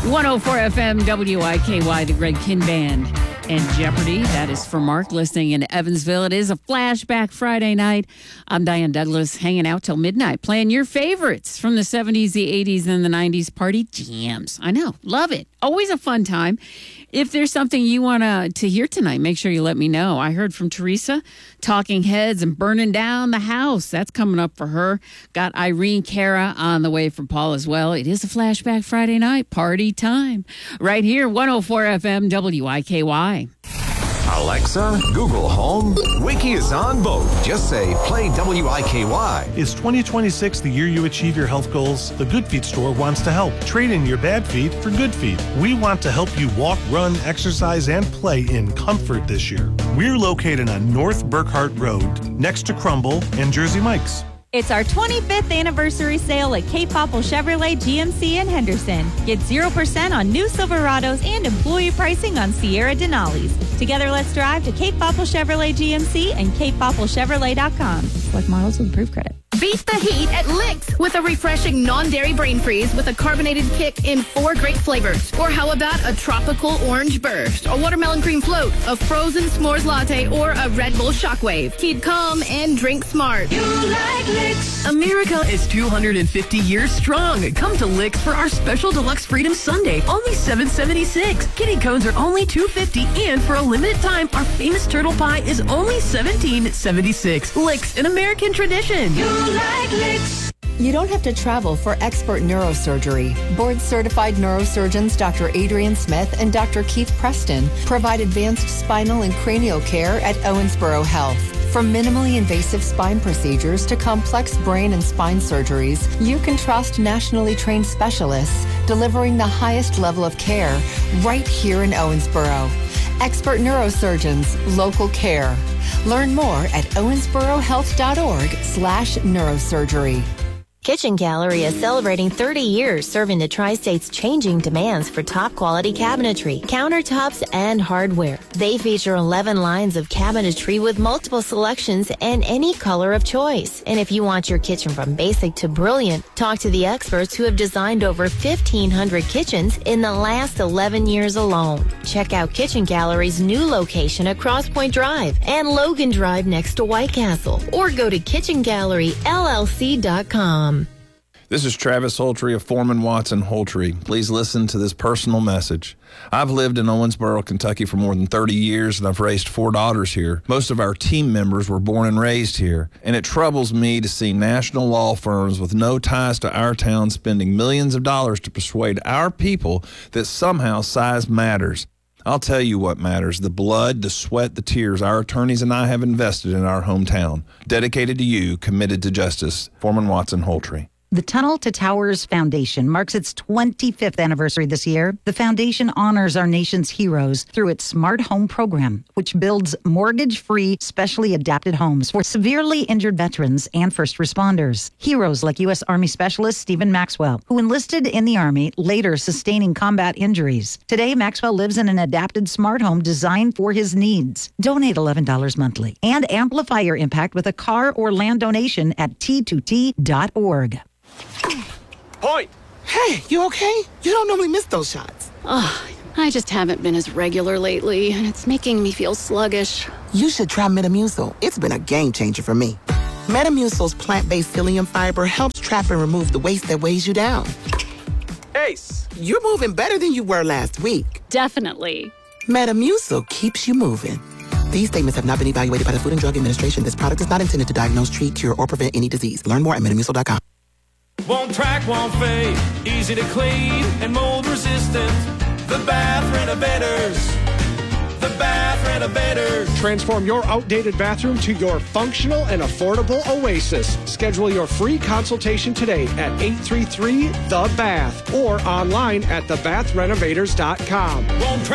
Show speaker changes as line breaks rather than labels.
104 FM WIKY, the Greg Kinn Band, and Jeopardy. That is for Mark listening in Evansville. It is a flashback Friday night. I'm Diane Douglas, hanging out till midnight, playing your favorites from the 70s, the 80s, and the 90s party jams. I know, love it. Always a fun time. If there's something you want to hear tonight, make sure you let me know. I heard from Teresa, Talking Heads and Burning Down the House. That's coming up for her. Got Irene Cara on the way for Paul as well. It is a flashback Friday night party time. Right here, 104 FM WIKY.
Alexa, Google Home, Wiki is on both. Just say, play WIKY.
Is 2026 the year you achieve your health goals? The Good Feet store wants to help. Trade in your bad feet for good feet. We want to help you walk, run, exercise, and play in comfort this year. We're located on North Burkhart Road, next to Crumble and Jersey Mike's.
It's our 25th anniversary sale at Cape Popple Chevrolet GMC in Henderson. Get 0% on new Silverados and employee pricing on Sierra Denali's. Together, let's drive to Cape Popple Chevrolet GMC and CapePoppleChevrolet.com. Select models with approved credit.
Beat the heat at Licks with a refreshing non-dairy brain freeze with a carbonated kick in 4 great flavors. Or how about a tropical orange burst, a watermelon cream float, a frozen s'mores latte, or a Red Bull shockwave. Keep calm and drink smart.
You like Licks.
America is 250 years strong. Come to Licks for our special deluxe Freedom Sunday, only $7.76. Kitty cones are only $2.50, and for a limited time, our famous turtle pie is only $17.76. Licks, an American tradition.
You like Licks.
You don't have to travel for expert neurosurgery. Board-certified neurosurgeons Dr. Adrian Smith and Dr. Keith Preston provide advanced spinal and cranial care at Owensboro Health. From minimally invasive spine procedures to complex brain and spine surgeries, you can trust nationally trained specialists delivering the highest level of care right here in Owensboro. Expert neurosurgeons, local care. Learn more at owensborohealth.org/neurosurgery.
Kitchen Gallery is celebrating 30 years serving the Tri-State's changing demands for top-quality cabinetry, countertops, and hardware. They feature 11 lines of cabinetry with multiple selections and any color of choice. And if you want your kitchen from basic to brilliant, talk to the experts who have designed over 1,500 kitchens in the last 11 years alone. Check out Kitchen Gallery's new location at Cross Point Drive and Logan Drive next to White Castle. Or go to kitchengalleryllc.com.
This is Travis Holtry of Foreman Watson Holtry. Please listen to this personal message. I've lived in Owensboro, Kentucky for more than 30 years, and I've raised 4 daughters here. Most of our team members were born and raised here, and it troubles me to see national law firms with no ties to our town spending millions of dollars to persuade our people that somehow size matters. I'll tell you what matters: the blood, the sweat, the tears our attorneys and I have invested in our hometown. Dedicated to you, committed to justice. Foreman Watson Holtry.
The Tunnel to Towers Foundation marks its 25th anniversary this year. The foundation honors our nation's heroes through its Smart Home program, which builds mortgage-free, specially adapted homes for severely injured veterans and first responders. Heroes like U.S. Army Specialist Stephen Maxwell, who enlisted in the Army, later sustaining combat injuries. Today, Maxwell lives in an adapted smart home designed for his needs. Donate $11 monthly and amplify your impact with a car or land donation at T2T.org.
Point!
Hey, you okay? You don't normally miss those shots.
Oh, I just haven't been as regular lately, and it's making me feel sluggish.
You should try Metamucil. It's been a game changer for me. Metamucil's plant-based psyllium fiber helps trap and remove the waste that weighs you down.
Ace!
You're moving better than you were last week.
Definitely.
Metamucil keeps you moving. These statements have not been evaluated by the Food and Drug Administration. This product is not intended to diagnose, treat, cure, or prevent any disease. Learn more at Metamucil.com.
Won't track, won't fade, easy to clean and mold resistant. The Bath Renovators. The Bath Renovators.
Transform your outdated bathroom to your functional and affordable oasis. Schedule your free consultation today at 833-THE-BATH or online at thebathrenovators.com.